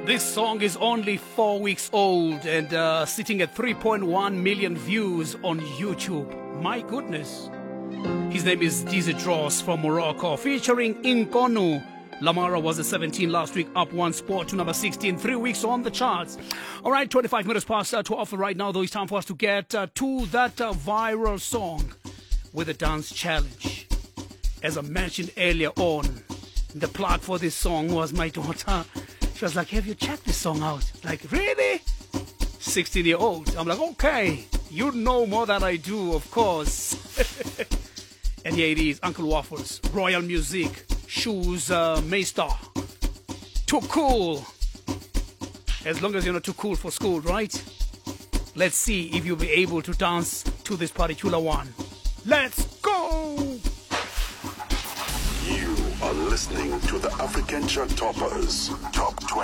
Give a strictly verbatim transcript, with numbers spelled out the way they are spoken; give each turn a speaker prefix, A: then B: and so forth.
A: This song is only four weeks old and uh, sitting at three point one million views on YouTube. My goodness. His name is Dizzy Dross from Morocco, featuring Inkonu. Lamara was at seventeen last week, up one spot to number sixteen, three weeks on the charts. All right, twenty-five minutes past uh, twelve right now, though. It's time for us to get uh, to that uh, viral song with a dance challenge. As I mentioned earlier on, the plug for this song was my daughter. She was like, have you checked this song out? Like, really? sixteen year old. I'm like, okay, you know more than I do, of course. And here it is, Uncle Waffles, Royal Music, Shoes, uh, Maystar. Too cool. As long as you're not too cool for school, right? Let's see if you'll be able to dance to this particular one. Let's go!
B: You are listening to the African Chart Toppers Top twenty.